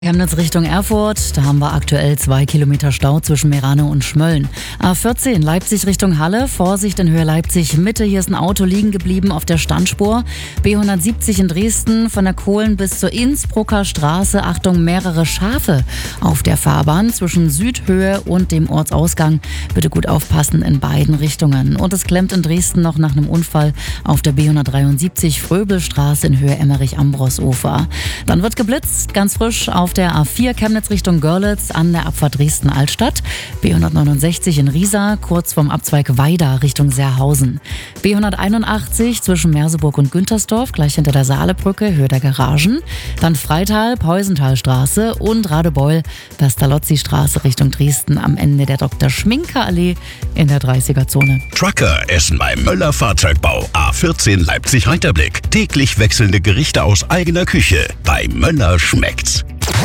Chemnitz Richtung Erfurt, da haben wir aktuell 2 Kilometer Stau zwischen Meerane und Schmölln. A14 Leipzig Richtung Halle, Vorsicht in Höhe Leipzig Mitte, hier ist ein Auto liegen geblieben auf der Standspur. B170 in Dresden von der Kohlen bis zur Innsbrucker Straße, Achtung, mehrere Schafe auf der Fahrbahn zwischen Südhöhe und dem Ortsausgang. Bitte gut aufpassen in beiden Richtungen. Und es klemmt in Dresden noch nach einem Unfall auf der B173 Fröbelstraße in Höhe Emmerich-Ambros-Ufer. Dann wird geblitzt, ganz frisch auf der A4 Chemnitz Richtung Görlitz an der Abfahrt Dresden-Altstadt. B169 in Riesa, kurz vom Abzweig Weida Richtung Serhausen. B181 zwischen Merseburg und Güntersdorf, gleich hinter der Saalebrücke, Höhe der Garagen. Dann Freital, Peusenthalstraße und Radebeul, Pestalozzi-Straße Richtung Dresden am Ende der Dr.-Schminker-Allee in der 30er-Zone. Trucker essen beim Möller Fahrzeugbau. A14 Leipzig-Heiterblick. Täglich wechselnde Gerichte aus eigener Küche. Bei Möller schmeckt's.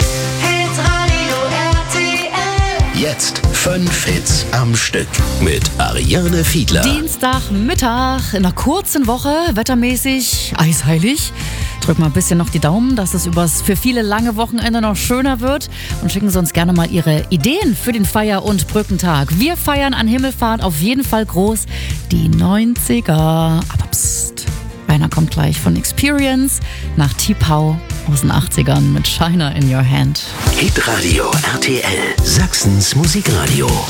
Jetzt 5 Hits am Stück mit Ariane Fiedler. Dienstagmittag in einer kurzen Woche, wettermäßig eisheilig. Drücken wir ein bisschen noch die Daumen, dass es für viele lange Wochenende noch schöner wird. Und schicken Sie uns gerne mal Ihre Ideen für den Feier- und Brückentag. Wir feiern an Himmelfahrt auf jeden Fall groß die 90er. Aber psst, einer kommt gleich von Experience nach T-Pow aus den 80ern mit Shiner in Your Hand. Hitradio RTL, Sachsens Musikradio.